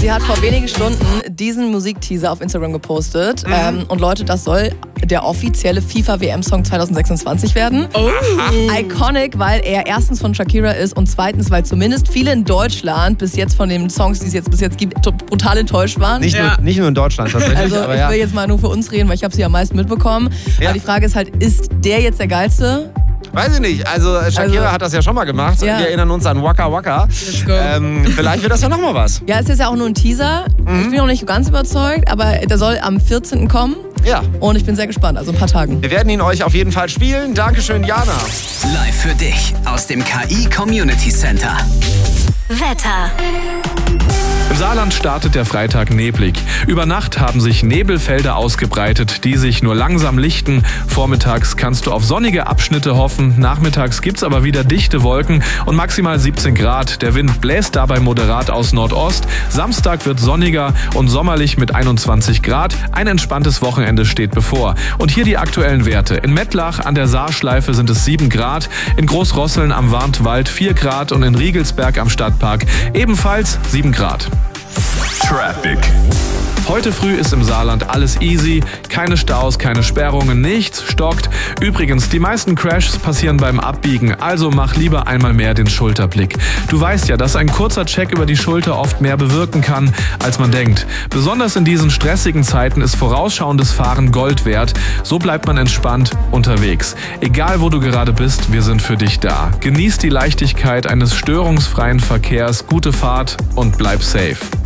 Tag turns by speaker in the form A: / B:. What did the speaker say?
A: Sie hat vor wenigen Stunden diesen Musikteaser auf Instagram gepostet. Und Leute, das soll der offizielle FIFA-WM-Song 2026 werden.
B: Oh.
A: Iconic, weil er erstens von Shakira ist und zweitens, weil zumindest viele in Deutschland bis jetzt von den Songs, die es jetzt bis jetzt gibt, brutal enttäuscht waren.
C: Nicht nur in Deutschland tatsächlich.
A: Also
C: aber
A: ich will jetzt mal nur für uns reden, weil ich habe sie am meisten mitbekommen.
C: Ja.
A: Aber die Frage ist halt, ist der jetzt der geilste?
C: Weiß ich nicht. Also Shakira hat das ja schon mal gemacht.
A: Ja.
C: Wir erinnern uns an Waka Waka.
B: Let's go.
C: Vielleicht wird das ja nochmal was.
A: Ja, es ist ja auch nur ein Teaser. Ich bin noch nicht ganz überzeugt, aber der soll am 14. kommen.
C: Ja.
A: Und ich bin sehr gespannt, also ein paar Tagen.
C: Wir werden ihn euch auf jeden Fall spielen. Dankeschön, Jana.
D: Live für dich aus dem KI Community Center.
E: Wetter.
F: Im Saarland startet der Freitag neblig. Über Nacht haben sich Nebelfelder ausgebreitet, die sich nur langsam lichten. Vormittags kannst du auf sonnige Abschnitte hoffen. Nachmittags gibt's aber wieder dichte Wolken und maximal 17 Grad. Der Wind bläst dabei moderat aus Nordost. Samstag wird sonniger und sommerlich mit 21 Grad. Ein entspanntes Wochenende steht bevor. Und hier die aktuellen Werte. In Mettlach an der Saarschleife sind es 7 Grad. In Großrosseln am Warntwald 4 Grad und in Riegelsberg am Stadtpark ebenfalls 7 Grad.
G: Traffic.
F: Heute früh ist im Saarland alles easy, keine Staus, keine Sperrungen, nichts stockt. Übrigens, die meisten Crashs passieren beim Abbiegen, also mach lieber einmal mehr den Schulterblick. Du weißt ja, dass ein kurzer Check über die Schulter oft mehr bewirken kann, als man denkt. Besonders in diesen stressigen Zeiten ist vorausschauendes Fahren Gold wert. So bleibt man entspannt unterwegs. Egal wo du gerade bist, wir sind für dich da. Genieß die Leichtigkeit eines störungsfreien Verkehrs, gute Fahrt und bleib safe.